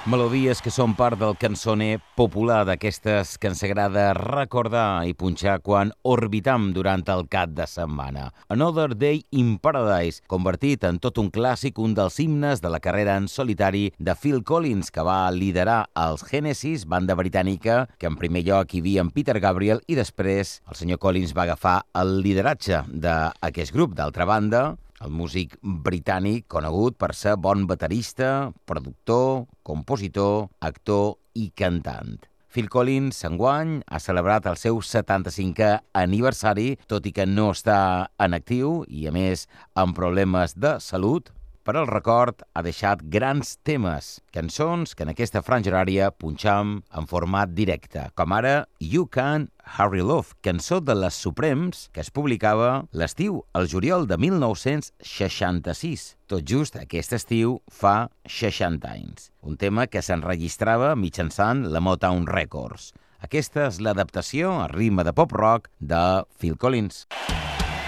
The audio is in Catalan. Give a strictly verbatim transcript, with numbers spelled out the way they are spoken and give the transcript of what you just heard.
Melodies que són part del cançoner popular, d'aquestes que ens agrada recordar i punxar quan orbitam durant el cap de setmana. Another Day in Paradise, convertit en tot un clàssic, un dels himnes de la carrera en solitari de Phil Collins, que va liderar els Genesis, banda britànica, que en primer lloc hi havia en Peter Gabriel, i després el senyor Collins va agafar el lideratge d'aquest grup. D'altra banda, el músic britànic, conegut per ser bon baterista, productor, compositor, actor i cantant. Phil Collins, enguany, ha celebrat el seu setanta-cinquè aniversari, tot i que no està en actiu i, a més, amb problemes de salut. Per al record, ha deixat grans temes, cançons que en aquesta franja horària punxam en format directe, com ara You Can Hurry Love, cançó de les Supremes, que es publicava l'estiu, el juliol de mil nou-cents seixanta-sis. Tot just aquest estiu fa seixanta anys. Un tema que s'enregistrava mitjançant la Motown Records. Aquesta és l'adaptació a ritme de pop-rock de Phil Collins.